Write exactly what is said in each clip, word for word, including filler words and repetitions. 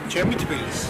ჩემი თბილისი.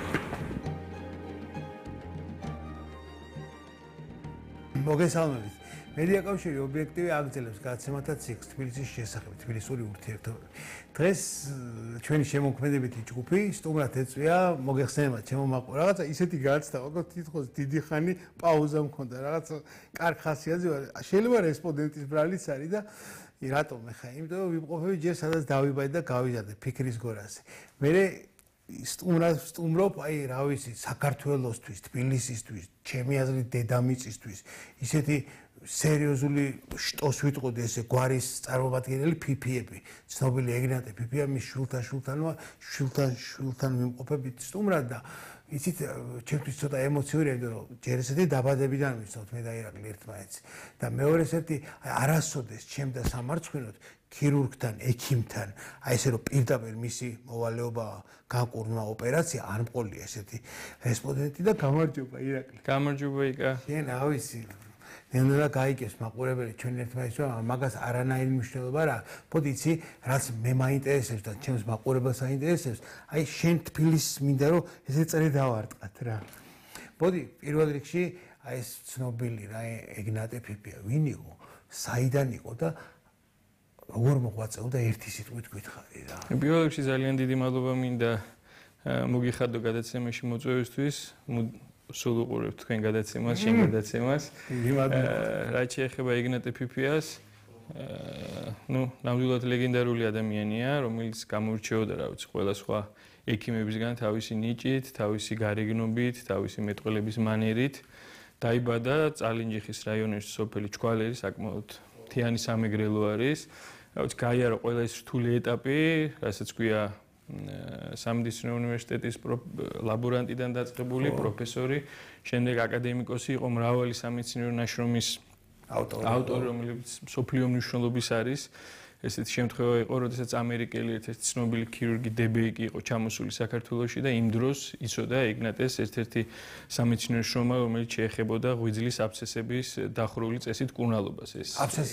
მოგესალმებით. მედია კავშირი ობიექტივი აგრძელებს გადაცემათა ციკლს თბილისის შესახებ, თბილისური ურთიერთობები. დღეს ჩვენი შემოქმედებითი ჯგუფი სტუმრად ეწვია მოგეხსენებათ ჩემო მაყურებელს, რაღაცა ისეთი გააცდა, როგორ თითქოს დიდი ხანი პაუზა მქონდა, რაღაცა კარგ ხასიათზე ვარ. შეიძლება რესპონდენტის ბრალიც არის და რატომ ხა? იმიტომ რომ ვიმყოფები ჯერ სადაც დავიბადე და გავიზარდე ფიქრის გორაზე. მე სტუმრად სტუმრობ, აი რა ვიცი, საქართველოსთვის, თბილისისთვის, ჩემი აზრით დედამიწისთვის, ისეთი სერიოზული შტოს ვიტყოდი ესე გვარის წარმომადგენელი ფიფიები, ცნობილი ეგნატე ფიფია მის შულთან შულთანმა, შულთან შულთან ვიმყოფებით სტუმრად და იცით, ჩემთვის ცოტა ემოციურია, იმიტომ რომ ჯერ ესეთი დაბადებიდან ვიცნობთ მე და ირაკლი ერთმანეთს და მეორე ესეთი არასოდეს ჩემ და სამარცხვინოდ ქირურგთან, ექიმთან, აი ესე რომ პირდაპირ მისი მოვალეობა განკურნვა ოპერაცია არ მყოლია ესეთი რესპონდენტი და გამარჯობა ირაკლი. გამარჯობა იკა. შენ რა ვიცი, ნელა გაიგებს მაყურებელი ჩვენ ერთმანეთს რომ მაგას არანაირი მნიშვნელობა რა. მოდი იცი, რაც მე მაინტერესებს და ჩემს მაყურებელს აინტერესებს, აი შენ თბილისს მინდა რომ ესე წრე დავარტყათ რა. მოდი პირველ რიგში აი ეს ცნობილი რა ეგნატე ფიფია ვინ იყო, საიდან იყო და როგორ მოღვაწეობდა ერთი სიტყვით გითხარი რა. პირველ რიგში ძალიან დიდი მადლობა მინდა მოგიხადო გადაცემაში მოწვევისთვის. სულ უყურებთ თქვენ გადაცემას, შენ გადაცემას. რაც შეეხება ეგნატე ფიფიას, ну, ნამდვილად ლეგენდარული ადამიანია, რომელიც გამოირჩეოდა, რა ვიცი, ყველა სხვა ექიმებისგან თავისი ნიჭით, თავისი გარეგნობით, თავისი მეტყველების მანერით. დაიბადა წალინჯიხის რაიონის სოფელი ჩქვალერი, საკმაოდ მთიანი სამეგრელო არის. რა ვიცი, გაიარა ყველა ეს რთული ეტაპი, რასაც ქვია სამედიცინო უნივერსიტეტის ლაბორანტიდან დაწყებული პროფესორი, შემდეგ აკადემიკოსი იყო, მრავალი სამედიცინო ნაშრომის ავტორი, რომელიც მსოფლიო მნიშვნელობის არის. ესეთი შემთხვევა იყო, როდესაც ამერიკელი ერთ-ერთი ცნობილი ქირურგი დებეიკი იყო ჩამოსული საქართველოში და იმ დროს იცოდა ეგნატეს ერთ-ერთი სამედიცინო შრომა, რომელიც შეეხებოდა ღვიძლის აბსცესების დახურული წესით კურნალობას. ეს